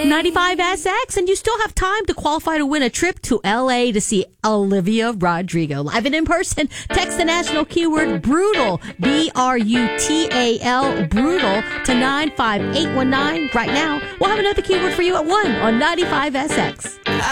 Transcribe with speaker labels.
Speaker 1: 95SX, and you still have time to qualify to win a trip to LA to see Olivia Rodrigo live and in person. Text the national keyword BRUTAL, BRUTAL, BRUTAL to 95819 right now. We'll have another keyword for you at 1 on 95SX.